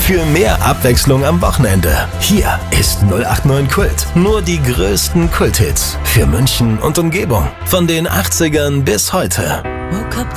Für mehr Abwechslung am Wochenende. Hier ist 089 Kult. Nur die größten Kulthits für München und Umgebung. Von den 80ern bis heute. Woke up